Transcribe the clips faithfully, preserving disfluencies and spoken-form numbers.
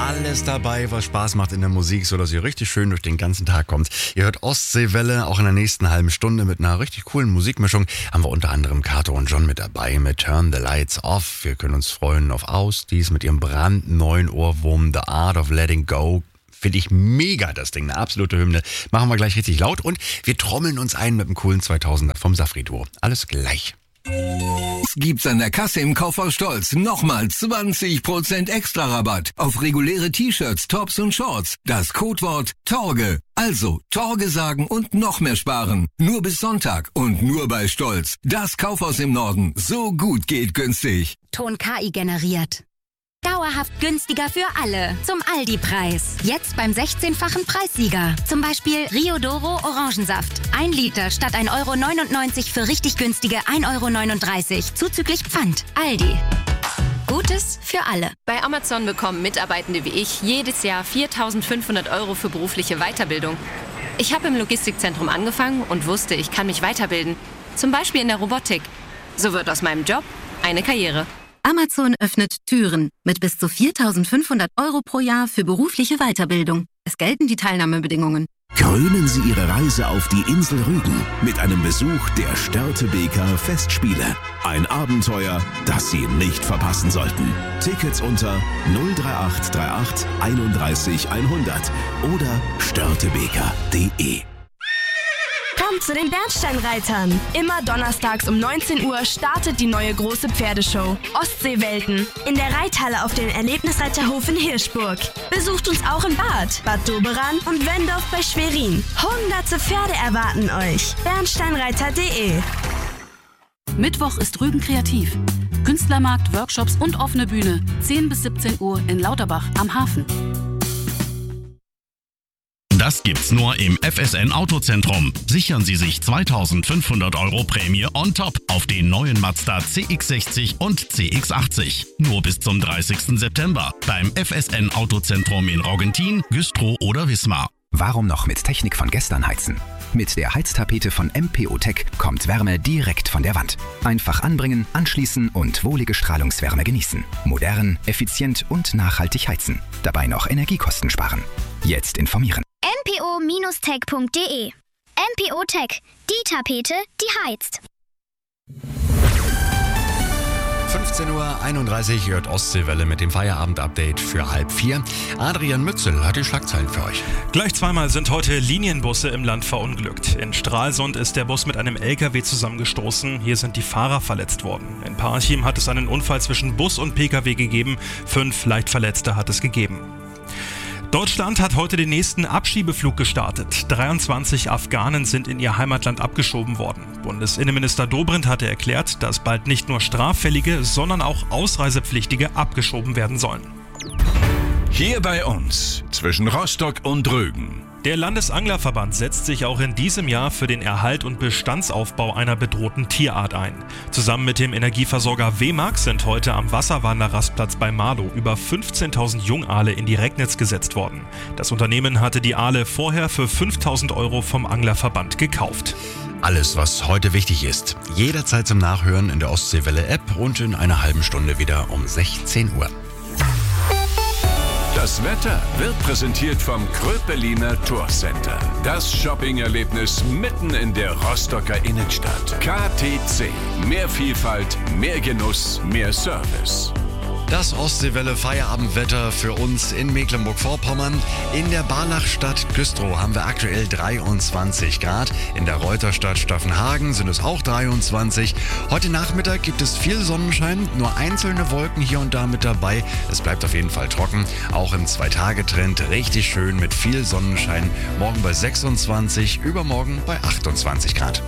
Alles dabei, was Spaß macht in der Musik, sodass ihr richtig schön durch den ganzen Tag kommt. Ihr hört Ostseewelle, auch in der nächsten halben Stunde mit einer richtig coolen Musikmischung. Haben wir unter anderem Kato und John mit dabei mit Turn the Lights Off. Wir können uns freuen auf Ausdies mit ihrem brandneuen Ohrwurm The Art of Letting Go. Finde ich mega, das Ding, eine absolute Hymne. Machen wir gleich richtig laut und wir trommeln uns ein mit dem coolen zweitausender vom Safri-Duo. Alles gleich. Gibt's an der Kasse im Kaufhaus Stolz nochmal zwanzig Prozent extra Rabatt auf reguläre T-Shirts, Tops und Shorts. Das Codewort Torge. Also Torge sagen und noch mehr sparen. Nur bis Sonntag und nur bei Stolz. Das Kaufhaus im Norden. So gut geht günstig. Ton K I generiert. Dauerhaft günstiger für alle. Zum Aldi-Preis. Jetzt beim sechzehnfachen Preissieger. Zum Beispiel Rio Doro Orangensaft. Ein Liter statt ein Euro neunundneunzig für richtig günstige ein Euro neununddreißig. Zuzüglich Pfand. Aldi. Gutes für alle. Bei Amazon bekommen Mitarbeitende wie ich jedes Jahr viertausendfünfhundert Euro für berufliche Weiterbildung. Ich habe im Logistikzentrum angefangen und wusste, ich kann mich weiterbilden. Zum Beispiel in der Robotik. So wird aus meinem Job eine Karriere. Amazon öffnet Türen mit bis zu viertausendfünfhundert Euro pro Jahr für berufliche Weiterbildung. Es gelten die Teilnahmebedingungen. Krönen Sie Ihre Reise auf die Insel Rügen mit einem Besuch der Störtebeker Festspiele. Ein Abenteuer, das Sie nicht verpassen sollten. Tickets unter null drei acht drei acht einunddreißig hundert oder störtebeker punkt de. Kommt zu den Bernsteinreitern. Immer donnerstags um neunzehn Uhr startet die neue große Pferdeshow Ostseewelten in der Reithalle auf dem Erlebnisreiterhof in Hirschburg. Besucht uns auch in Bad, Bad Doberan und Wendorf bei Schwerin. Hunderte Pferde erwarten euch. bernsteinreiter punkt de. Mittwoch ist Rügen kreativ. Künstlermarkt, Workshops und offene Bühne. zehn bis siebzehn Uhr in Lauterbach am Hafen. Das gibt's nur im F S N Autozentrum. Sichern Sie sich zweitausendfünfhundert Euro Prämie on top auf den neuen Mazda C X sechzig und C X achtzig. Nur bis zum dreißigsten September beim F S N Autozentrum in Roggentin, Güstrow oder Wismar. Warum noch mit Technik von gestern heizen? Mit der Heiztapete von M P O Tech kommt Wärme direkt von der Wand. Einfach anbringen, anschließen und wohlige Strahlungswärme genießen. Modern, effizient und nachhaltig heizen. Dabei noch Energiekosten sparen. Jetzt informieren. m p o Bindestrich tech punkt de. M P O Tech, die Tapete, die heizt. fünfzehn Uhr einunddreißig hört Ostseewelle mit dem Feierabend-Update für halb vier. Adrian Mützel hat die Schlagzeilen für euch. Gleich zweimal sind heute Linienbusse im Land verunglückt. In Stralsund ist der Bus mit einem L K W zusammengestoßen. Hier sind die Fahrer verletzt worden. In Parchim hat es einen Unfall zwischen Bus und P K W gegeben. Fünf Leichtverletzte hat es gegeben. Deutschland hat heute den nächsten Abschiebeflug gestartet. dreiundzwanzig Afghanen sind in ihr Heimatland abgeschoben worden. Bundesinnenminister Dobrindt hatte erklärt, dass bald nicht nur Straffällige, sondern auch Ausreisepflichtige abgeschoben werden sollen. Hier bei uns, zwischen Rostock und Rügen. Der Landesanglerverband setzt sich auch in diesem Jahr für den Erhalt und Bestandsaufbau einer bedrohten Tierart ein. Zusammen mit dem Energieversorger W M A G sind heute am Wasserwanderrastplatz bei Marlow über fünfzehntausend Jungaale in die Regnitz gesetzt worden. Das Unternehmen hatte die Aale vorher für fünftausend Euro vom Anglerverband gekauft. Alles, was heute wichtig ist, jederzeit zum Nachhören in der Ostseewelle-App und in einer halben Stunde wieder um sechzehn Uhr. Das Wetter wird präsentiert vom Kröpeliner Tourcenter. Das Shopping-Erlebnis mitten in der Rostocker Innenstadt. K T C. Mehr Vielfalt, mehr Genuss, mehr Service. Das Ostseewelle Feierabendwetter für uns in Mecklenburg-Vorpommern. In der Barlachstadt Güstrow haben wir aktuell dreiundzwanzig Grad. In der Reuterstadt Staffenhagen sind es auch dreiundzwanzig. Heute Nachmittag gibt es viel Sonnenschein, nur einzelne Wolken hier und da mit dabei. Es bleibt auf jeden Fall trocken. Auch im Zwei-Tage-Trend richtig schön mit viel Sonnenschein. Morgen bei sechsundzwanzig, übermorgen bei achtundzwanzig Grad.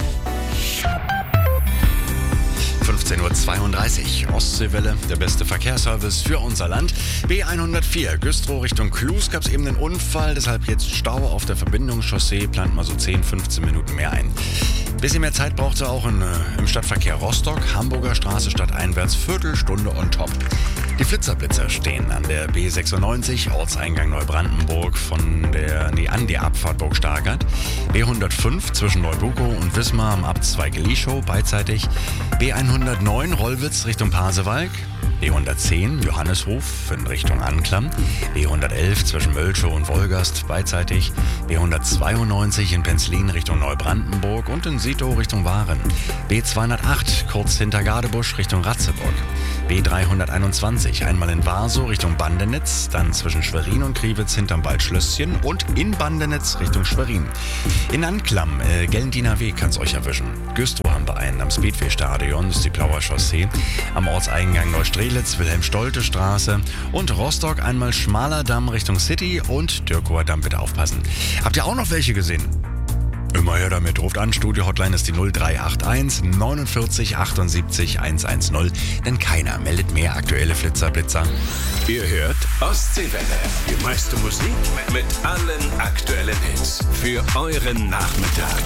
fünfzehn Uhr zweiunddreißig, Ostseewelle, der beste Verkehrsservice für unser Land. B hundertvier, Güstrow Richtung Klus, gab es eben einen Unfall, deshalb jetzt Stau auf der Verbindungschaussee, plant mal so zehn, fünfzehn Minuten mehr ein. Bisschen mehr Zeit braucht ihr auch in, äh, im Stadtverkehr Rostock, Hamburger Straße stadteinwärts, Viertelstunde on top. Die Flitzerblitzer stehen an der B sechsundneunzig, Ortseingang Neubrandenburg von der, nee, an der Abfahrt Burg Stargard. B hundertfünf zwischen Neubuko und Wismar am Abzweig Lieschow beidseitig. B hundertneun Rollwitz Richtung Pasewalk. B hundertzehn Johanneshof in Richtung Anklam. B hundertelf zwischen Mölschow und Wolgast beidseitig. B hundertzweiundneunzig in Penzlin Richtung Neubrandenburg und in Sito Richtung Waren. B zweihundertacht kurz hinter Gadebusch Richtung Ratzeburg. B dreihunderteinundzwanzig einmal in Warsow Richtung Bandenitz, dann zwischen Schwerin und Kriwitz hinterm Waldschlösschen und in Bandenitz Richtung Schwerin. In Anklam, äh, Gellendiner Weg kann's euch erwischen. Güstrow haben wir einen am Speedway-Stadion, das ist die Blauer Chaussee. Am Ortseingang Neustrelitz, Wilhelm-Stolte-Straße und Rostock einmal Schmaler Damm Richtung City und Dürkower Damm, bitte aufpassen. Habt ihr auch noch welche gesehen? Immer her damit. Ruft an, Studio-Hotline ist die null drei acht eins neunundvierzig achtundsiebzig hundertzehn, denn keiner meldet mehr aktuelle Flitzerblitzer. Ihr hört Ostseewelle, die meiste Musik mit allen aktuellen Hits für euren Nachmittag.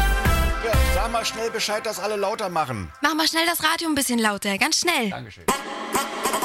Ja, sag mal schnell Bescheid, dass alle lauter machen. Mach mal schnell das Radio ein bisschen lauter, ganz schnell. Dankeschön.